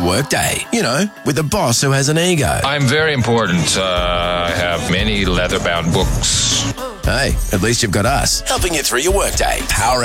your workday. You know, with a boss who has an ego. I'm very important. I have many leather-bound books. Hey, at least you've got us helping you through your workday. Power